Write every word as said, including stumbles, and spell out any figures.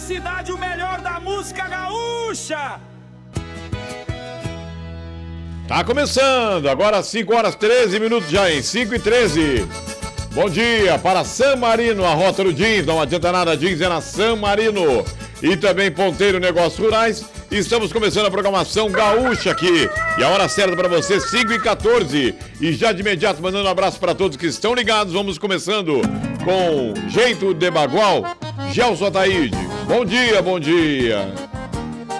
cidade o melhor da música gaúcha. Tá começando, agora cinco horas treze minutos já, em cinco e treze. Bom dia para San Marino, a rota do jeans, não adianta nada, jeans é na San Marino. E também Ponteiro Negócios Rurais. Estamos começando a programação gaúcha aqui. E a hora certa para você, cinco e quatorze. E já de imediato, mandando um abraço para todos que estão ligados. Vamos começando com Jeito de Bagual, Gelson Ataíde. Bom dia, bom dia.